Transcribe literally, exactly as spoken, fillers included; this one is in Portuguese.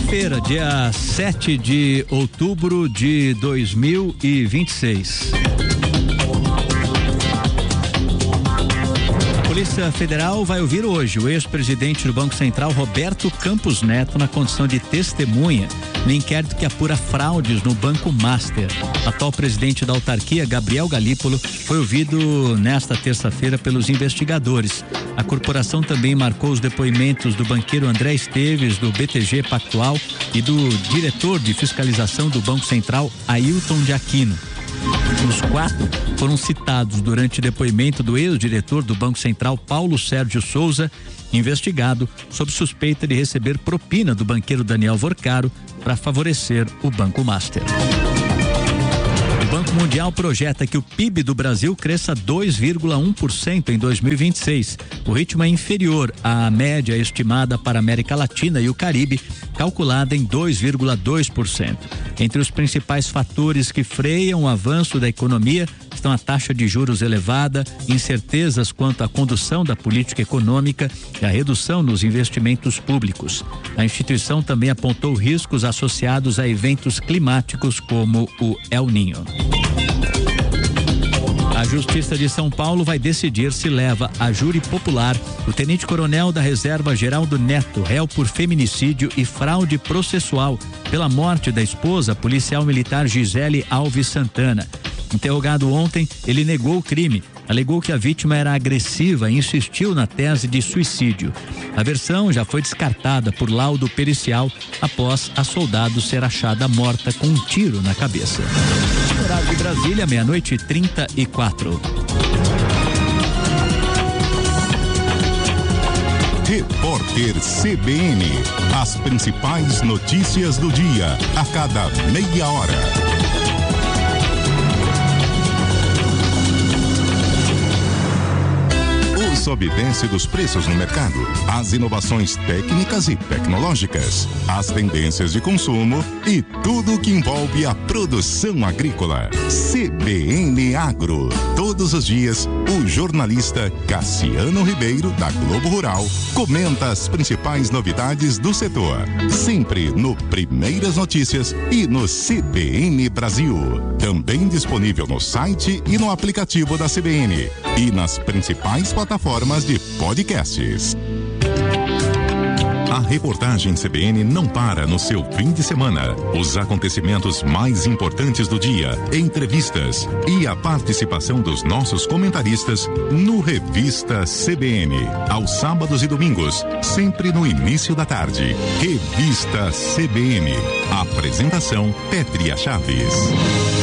Terça-feira, dia sete de outubro de dois mil e vinte e seis. A Polícia Federal vai ouvir hoje o ex-presidente do Banco Central, Roberto Campos Neto, na condição de testemunha no inquérito que apura fraudes no Banco Master. Atual presidente da autarquia, Gabriel Galípolo, foi ouvido nesta terça-feira pelos investigadores. A corporação também marcou os depoimentos do banqueiro André Esteves, do B T G Pactual, e do diretor de fiscalização do Banco Central, Ailton de Aquino. Os quatro foram citados durante depoimento do ex-diretor do Banco Central, Paulo Sérgio Souza, investigado sob suspeita de receber propina do banqueiro Daniel Vorcaro para favorecer o Banco Master. O Banco Mundial projeta que o P I B do Brasil cresça dois vírgula um por cento em dois mil e vinte e seis. O ritmo é inferior à média estimada para a América Latina e o Caribe, calculada em dois vírgula dois por cento. Entre os principais fatores que freiam o avanço da economia estão a taxa de juros elevada, incertezas quanto à condução da política econômica e a redução nos investimentos públicos. A instituição também apontou riscos associados a eventos climáticos como o El Niño. A Justiça de São Paulo vai decidir se leva a júri popular o tenente-coronel da Reserva Geraldo Neto, réu por feminicídio e fraude processual pela morte da esposa policial militar Gisele Alves Santana. Interrogado ontem, ele negou o crime, alegou que a vítima era agressiva e insistiu na tese de suicídio. A versão já foi descartada por laudo pericial após a soldado ser achada morta com um tiro na cabeça. Horário de Brasília, meia-noite e trinta e quatro. Repórter C B N. As principais notícias do dia, a cada meia hora. Sob vence dos preços no mercado, as inovações técnicas e tecnológicas, as tendências de consumo e tudo que envolve a produção agrícola. C B N Agro. Todos os dias, o jornalista Cassiano Ribeiro, da Globo Rural, comenta as principais novidades do setor. Sempre no Primeiras Notícias e no C B N Brasil. Também disponível no site e no aplicativo da C B N e nas principais plataformas de podcasts. A reportagem C B N não para no seu fim de semana. Os acontecimentos mais importantes do dia, entrevistas e a participação dos nossos comentaristas no Revista C B N. Aos sábados e domingos, sempre no início da tarde. Revista C B N. Apresentação Pétria Chaves.